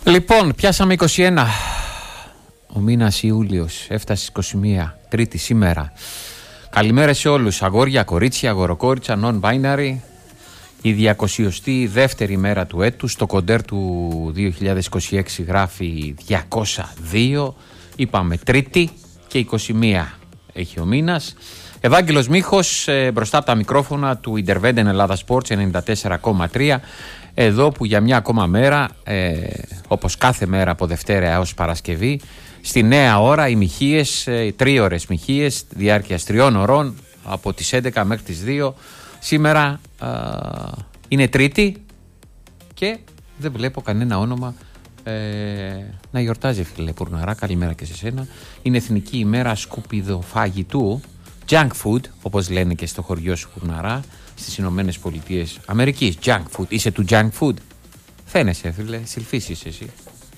Λοιπόν, πιάσαμε 21. Ο μήνας Ιούλιος έφτασε 21. Τρίτη σήμερα. Καλημέρα σε όλους. Αγόρια, κορίτσια, αγοροκόριτσα, non-binary. Η 202η μέρα του έτους. Το κοντέρ του 2026 γράφει 202. Είπαμε Τρίτη και 21 έχει ο μήνας. Ευάγγελος Μίχος μπροστά από τα μικρόφωνα του Intervenden Ελλάδα Sports 94,3. Εδώ που για μια ακόμα μέρα, όπως κάθε μέρα από Δευτέρα έως Παρασκευή, στη νέα ώρα οι μοιχείες, 3ωρες μοιχείες διάρκειας 3 ωρών από τις 11 μέχρι τις 2. Σήμερα είναι Τρίτη και δεν βλέπω κανένα όνομα να γιορτάζει, φίλε Πουρναρά. Καλημέρα και σε σένα. Είναι Εθνική ημέρα σκουπιδοφαγητού, junk food, όπως λένε και στο χωριό σου Πουρναρά, στις Ηνωμένες Πολιτείες Αμερικής. Junk food. Είσαι του junk food? Φαίνεσαι, φίλε, σιλφής είσαι εσύ.